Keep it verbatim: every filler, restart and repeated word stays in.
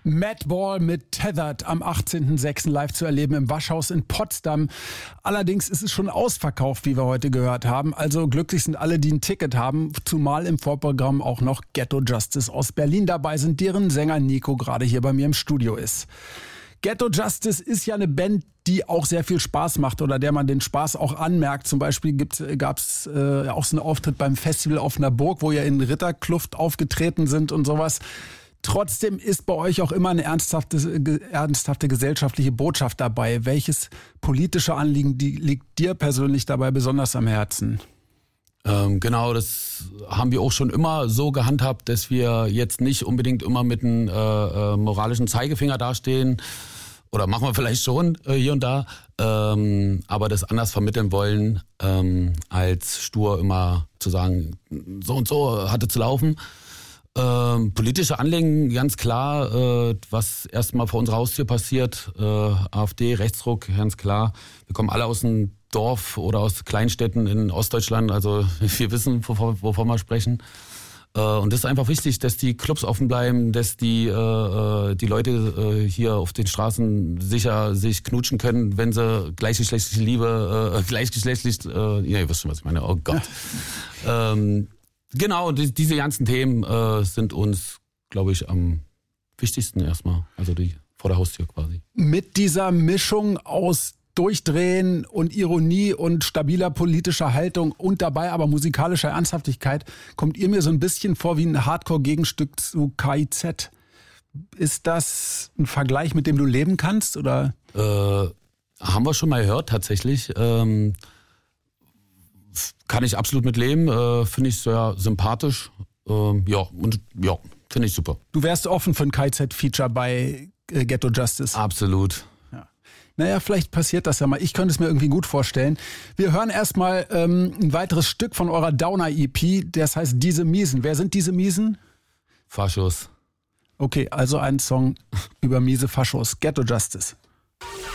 Madball mit Tethered am achtzehnten sechsten live zu erleben im Waschhaus in Potsdam. Allerdings ist es schon ausverkauft, wie wir heute gehört haben. Also glücklich sind alle, die ein Ticket haben, zumal im Vorprogramm auch noch Ghetto Justice aus Berlin dabei sind, deren Sänger Nico gerade hier bei mir im Studio ist. Ghetto Justice ist ja eine Band, die auch sehr viel Spaß macht oder der man den Spaß auch anmerkt. Zum Beispiel gab es äh, auch so einen Auftritt beim Festival auf einer Burg, wo ihr in Ritterkluft aufgetreten sind und sowas. Trotzdem ist bei euch auch immer eine ernsthafte, ernsthafte gesellschaftliche Botschaft dabei. Welches politische Anliegen die, liegt dir persönlich dabei besonders am Herzen? Ähm, genau, das haben wir auch schon immer so gehandhabt, dass wir jetzt nicht unbedingt immer mit einem äh, äh, moralischen Zeigefinger dastehen. Oder machen wir vielleicht schon äh, hier und da. Ähm, aber das anders vermitteln wollen, ähm, als stur immer zu sagen, so und so hatte zu laufen. Ähm, politische Anliegen, ganz klar, äh, was erstmal vor unserer Haustür passiert, äh, AfD, Rechtsruck, ganz klar. Wir kommen alle aus dem Dorf oder aus Kleinstädten in Ostdeutschland, also wir wissen, wovon, wovon wir sprechen. Äh, und das ist einfach wichtig, dass die Clubs offen bleiben, dass die, äh, die Leute äh, hier auf den Straßen sicher sich knutschen können, wenn sie gleichgeschlechtliche Liebe, äh, gleichgeschlechtlich, äh, ja, ihr wisst schon, was ich meine, oh Gott. ähm, Genau, die, diese ganzen Themen äh, sind uns, glaube ich, am wichtigsten erstmal. Also die vor der Haustür quasi. Mit dieser Mischung aus Durchdrehen und Ironie und stabiler politischer Haltung und dabei aber musikalischer Ernsthaftigkeit kommt ihr mir so ein bisschen vor wie ein Hardcore-Gegenstück zu K I Z. Ist das ein Vergleich, mit dem du leben kannst? Oder? Äh, haben wir schon mal gehört, tatsächlich. Ähm, Kann ich absolut mit leben, äh, finde ich sehr sympathisch. Ähm, ja, und ja, finde ich super. Du wärst offen für ein K I Z-Feature bei äh, Ghetto Justice? Absolut. Ja. Naja, vielleicht passiert das ja mal. Ich könnte es mir irgendwie gut vorstellen. Wir hören erstmal ähm, ein weiteres Stück von eurer Downer-E P, das heißt Diese Miesen. Wer sind diese Miesen? Faschos. Okay, also ein Song über miese Faschos. Ghetto Justice.